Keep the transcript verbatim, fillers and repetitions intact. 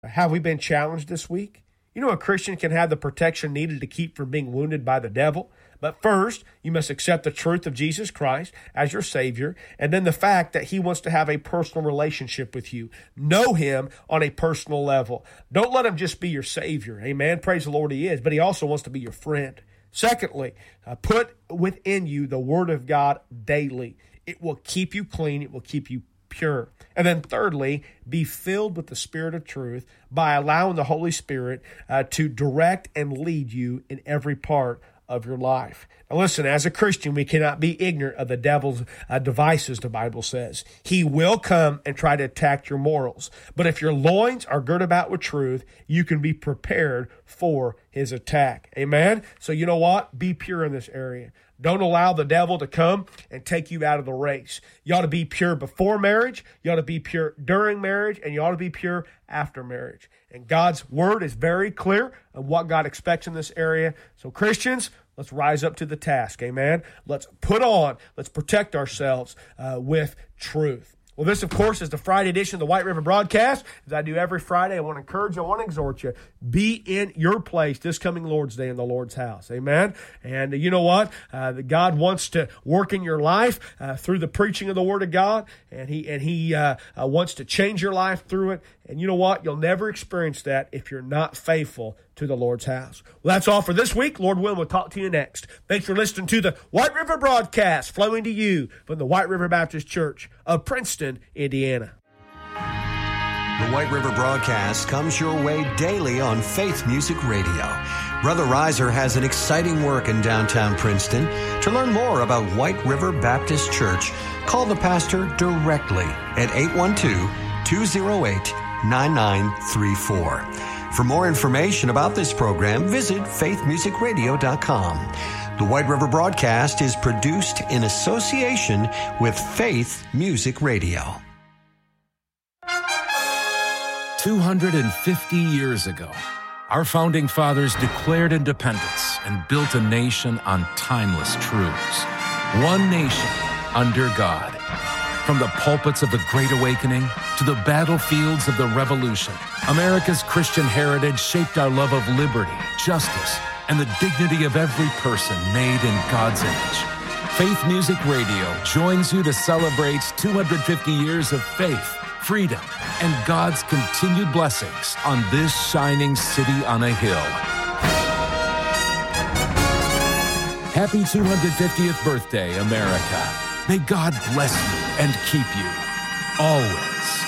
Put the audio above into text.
Have we been challenged this week? You know, a Christian can have the protection needed to keep from being wounded by the devil. But first, you must accept the truth of Jesus Christ as your Savior, and then the fact that He wants to have a personal relationship with you. Know Him on a personal level. Don't let Him just be your Savior. Amen. Praise the Lord, He is. But He also wants to be your friend. Secondly, uh, put within you the Word of God daily. It will keep you clean. It will keep you pure. And then thirdly, be filled with the Spirit of truth by allowing the Holy Spirit uh, to direct and lead you in every part of your life. Now listen, as a Christian, we cannot be ignorant of the devil's uh, devices, the Bible says. He will come and try to attack your morals. But if your loins are girded about with truth, you can be prepared for his attack. Amen? So you know what? Be pure in this area. Don't allow the devil to come and take you out of the race. You ought to be pure before marriage. You ought to be pure during marriage. And you ought to be pure after marriage. And God's word is very clear on what God expects in this area. So Christians, let's rise up to the task. Amen. Let's put on, let's protect ourselves uh, with truth. Well, this, of course, is the Friday edition of the White River Broadcast. As I do every Friday, I want to encourage you, I want to exhort you, be in your place this coming Lord's Day in the Lord's house. Amen? And you know what? Uh, God wants to work in your life uh, through the preaching of the Word of God, and He and He uh, uh, wants to change your life through it. And you know what? You'll never experience that if you're not faithful to the Lord's house. Well, that's all for this week. Lord willing, we'll talk to you next. Thanks for listening to the White River Broadcast, flowing to you from the White River Baptist Church of Princeton, Indiana. The White River Broadcast comes your way daily on Faith Music Radio. Brother Reiser has an exciting work in downtown Princeton. To learn more about White River Baptist Church, call the pastor directly at eight one two, two oh eight, nine nine three four. For more information about this program, visit faith music radio dot com. The White River Broadcast is produced in association with Faith Music Radio. two hundred fifty years ago, our founding fathers declared independence and built a nation on timeless truths. One nation under God. From the pulpits of the Great Awakening to the battlefields of the Revolution, America's Christian heritage shaped our love of liberty, justice, and the dignity of every person made in God's image. Faith Music Radio joins you to celebrate two hundred fifty years of faith, freedom, and God's continued blessings on this shining city on a hill. Happy two hundred fiftieth birthday, America. May God bless you and keep you always.